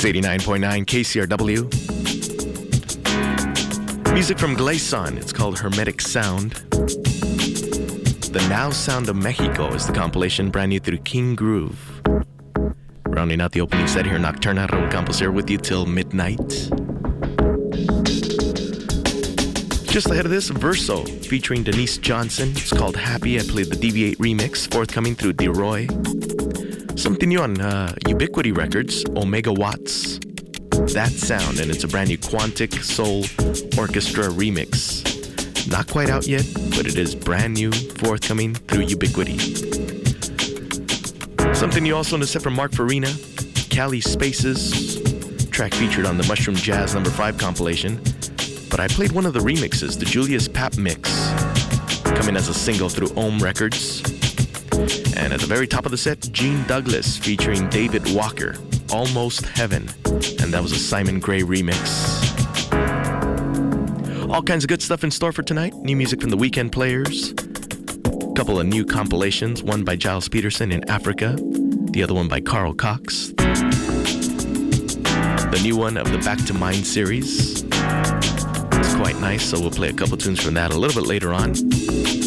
It's 89.9 KCRW. Music from Gleison. It's called Hermetic Sound. The Now Sound of Mexico is the compilation, brand new through King Groove. Rounding out the opening set here, Nocturna. Raul Campos here with you till midnight. Just ahead of this, Verso featuring Denise Johnson. It's called Happy. I played the DV8 remix, forthcoming through DeRoy. Something new on Ubiquity Records, Omega Watts. That Sound, and it's a brand new Quantic Soul Orchestra remix. Not quite out yet, but it is brand new, forthcoming through Ubiquity. Something new also in the set from Mark Farina, Cali Spaces, track featured on the Mushroom Jazz No. 5 compilation. But I played one of the remixes, the Julius Pap mix, coming as a single through Ohm Records. And at the very top of the set, Gene Douglas featuring David Walker, Almost Heaven. And that was a Simon Gray remix. All kinds of good stuff in store for tonight. New music from the Weekend Players. A couple of new compilations, one by Giles Peterson in Africa, the other one by Carl Cox. The new one of the Back to Mind series. It's quite nice, so we'll play a couple tunes from that a little bit later on.